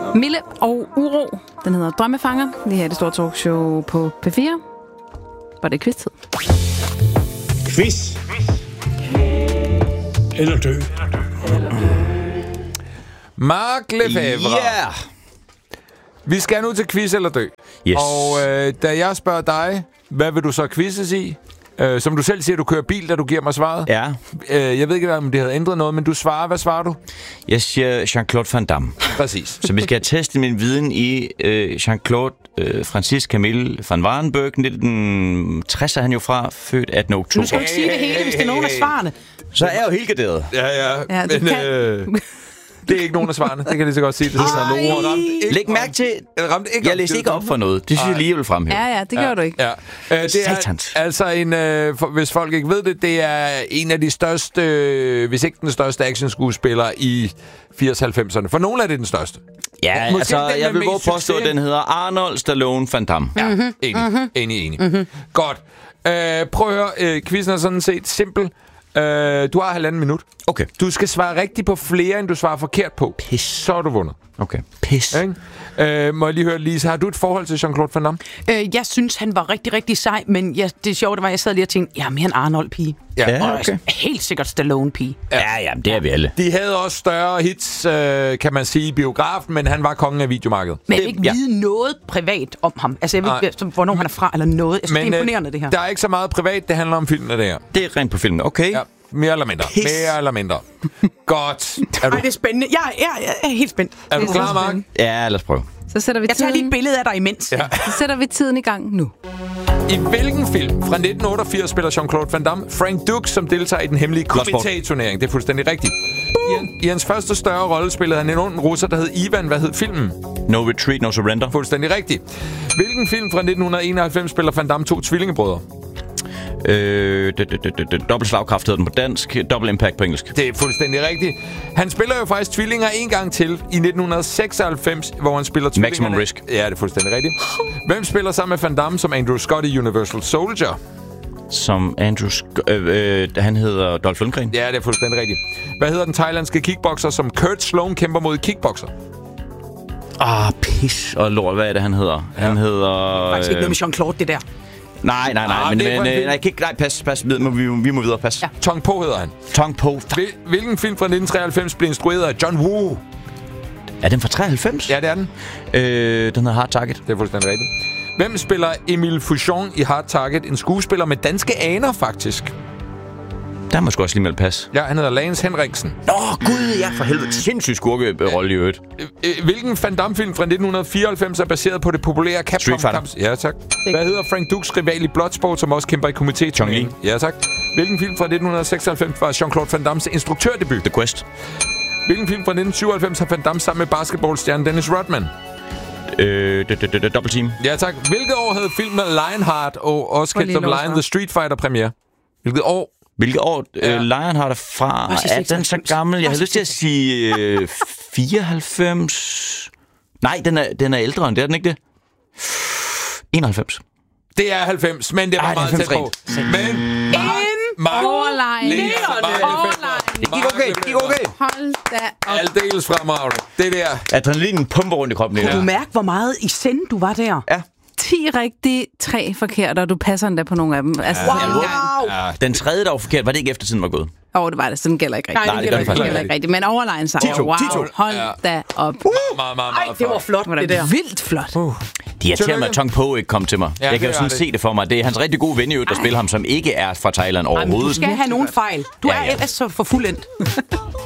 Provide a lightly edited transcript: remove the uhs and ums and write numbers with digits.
Mille og Uro. Den hedder Drømmefanger. Det her er det store talkshow på P4. Var det quiz-tid? Quiz. Eller dø. Mark Lefebvre. Ja! Vi skal nu til quiz eller dø. Yes. Og da jeg spørger dig, hvad vil du så quizzes i? Som du selv siger, du kører bil, da du giver mig svaret. Ja. Jeg ved ikke, om det havde ændret noget, men du svarer. Hvad svarer du? Jeg siger Jean-Claude Van Damme. Præcis. Så vi skal have testet min viden i Jean-Claude Francis Camille van Warenberg. 1960 er han jo fra, født 18. oktober. Du skal ikke sige det hele, hvis det er nogen af svarene. Så er jeg jo helt garderet. Ja, Ja, men det er ikke nogen af svarene. Det kan jeg lige så godt sige. Det er Læg mærke til, jeg læste ikke op for noget. Det synes jeg lige, jeg vil fremhæve. Ja, det gjorde du ikke. Ja. Det Satans. er altså hvis folk ikke ved det, det er en af de største, hvis ikke den største actionsskuespiller i 80-90'erne. For nogle er det den største. Ja, Måske altså, den jeg med vil våge mest påstå, at succes. den hedder Arnold Stallone Van Damme. Ja, enig. Godt. Prøv at høre, quizzen er sådan set simpel. Du har 1,5 minut. Okay. Du skal svare rigtigt på flere, end du svarer forkert på. Pis. Så er du vundet. Okay. Pis. Ikke? Må jeg lige høre, Lise, har du et forhold til Jean-Claude Van Damme? Jeg synes, han var rigtig, rigtig sej, men det sjove var, at jeg sad lige og tænkte, jamen, han er Arnold-pige. Ja, Og okay. helt sikkert Stallone-pige. Ja, det er vi alle. De havde også større hits, kan man sige, i biografen, men han var kongen af videomarkedet. Men jeg vil ikke vide noget privat om ham. Altså, jeg ved ikke, hvornår han er fra, eller noget. Jeg synes, det er imponerende, det her. Der er ikke så meget privat, det handler om filmene, det her. Det er rent på filmen. Okay. Ja, mere eller mindre. Pis. Mere eller mindre. Godt. Er du, Ej, det er spændende. Jeg er helt spændt. er du klar, Mark? Ja, lad os prøve. Så sætter vi Jeg tager lige et tiden, billede af dig imens. Ja. så sætter vi tiden i gang nu. I hvilken film fra 1988 spiller Jean-Claude Van Damme Frank Dux, som deltager i den hemmelige komitee-turnering? Det er fuldstændig rigtigt. I hans første større rolle spillede han en ond russer, der hed Ivan. Hvad hed filmen? No Retreat, No Surrender. Fuldstændig rigtigt. Hvilken film fra 1991 spiller Van Damme 2 tvillingebrødre? Dobbelt slagkraft hedder den på dansk. Double Impact på engelsk. Det er fuldstændig rigtigt. Han spiller jo faktisk tvillinger en gang til i 1996, hvor han spiller tvillingerne. Maximum Risk. Ja, det er fuldstændig rigtigt. Hvem spiller sammen med Van Damme som Andrew Scott i Universal Soldier? Som Andrew han hedder Dolph Lundgren. Ja, det er fuldstændig rigtigt. Hvad hedder den thailandske kickboxer, som Kurt Sloan kæmper mod kickboxer? Pis og lort. Hvad er det, han hedder? Ja. Han hedder... Faktisk ikke noget med Jean-Claude, det der. Nej. Men det er for en film. pas. Vi må videre, pas. Ja. Tong Po hedder han. Tong Po. Hvilken film fra 1993 blev instrueret af John Woo? Er den fra 93? Ja, det er den. Den hedder Hard Target. Det er fuldstændig rigtigt. Hvem spiller Emil Fouchon i Hard Target? En skuespiller med danske aner, faktisk. Der må sgu også lige melde pas. Ja, han hedder Lance Henriksen. Nå, gud, ja, for helvede. Sindssyg skurkerolle i øvrigt. Hvilken Van Damme-film fra 1994 er baseret på det populære Street Fighter. Ja, tak. Hvad hedder Frank Dux rival i Bloodsport, som også kæmper i komité? Chong Li. Ja, tak. Hvilken film fra 1996 var Jean-Claude Van Dammes instruktørdebut? The Quest. Hvilken film fra 1997 har Van Damme sammen med basketballstjernen Dennis Rodman? Double Team. Ja, tak. Hvilket år havde filmen Lionheart og også kendt som Lion the Street Fighter premiere? Hvilket år? Hvilket år Lionheart er fra? Er den så gammel? Jeg har lyst til at sige 94. Nej, den er ældre end det, er den ikke det? 91. Det er 90, men det var meget tæt på. Men Mark Overline. Det gik okay. Hold da op. aldeles fremragende. Det der. Adrenalinen pumper rundt i kroppen. Kan du mærke, hvor meget i send du var der? Ja. 10 rigtige, 3 forkerte, og du passer endda på nogle af dem. Altså, Ja. Den tredje, der var forkert, var det ikke efter tiden var gået? det var det. Sådan gælder ikke rigtigt. Nej, det gælder gælder ikke rigtigt. Men overline sejr. Wow, 10-2. hold da op. Ej, det var flot, det der. Vildt flot. De irriterer mig, at Tong Po ikke kom til mig. Ja, Jeg kan jo det sådan er det. se det for mig. Det er hans rigtig gode ven, der spiller ham, som ikke er fra Thailand Ej, men du overhovedet. skal have nogen fejl. Du Ja, er ja. ellers så for fuldendt.